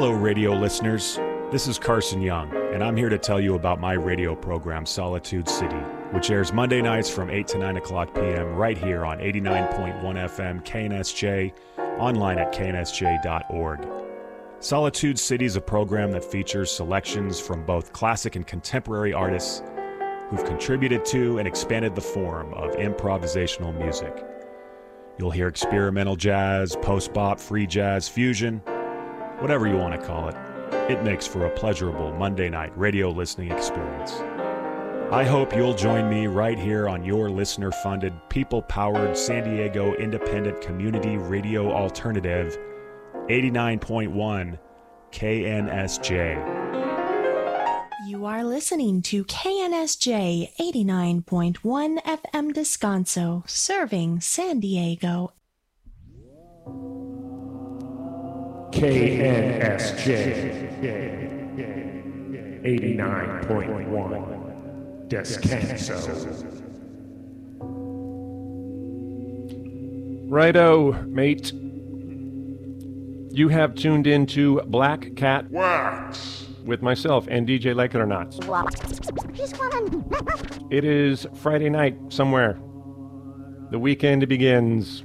Hello, radio listeners. This is Carson Young, and I'm here to tell you about my radio program, Solitude City, which airs Monday nights from 8 to 9 o'clock p.m. right here on 89.1 FM KNSJ, online at knsj.org. Solitude City is a program that features selections from both classic and contemporary artists who've contributed to and expanded the form of improvisational music. You'll hear experimental jazz, post-bop, free jazz, fusion, whatever you want to call it. It makes for a pleasurable Monday night radio listening experience. I hope you'll join me right here on your listener-funded, people-powered San Diego independent community radio alternative, 89.1 KNSJ. You are listening to KNSJ 89.1 FM Descanso, serving San Diego. KNSJ 89.1 Descanso. Righto, mate. You have tuned into Black Cat Wax with myself and DJ Like It or Not. It is Friday night somewhere. The weekend begins.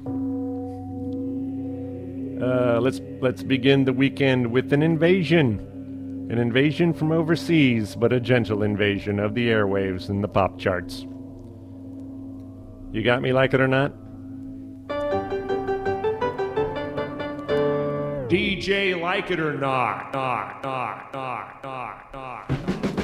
Let's begin the weekend with an invasion. An invasion from overseas, but a gentle invasion of the airwaves and the pop charts. You got me, like it or not? DJ Like It or Not.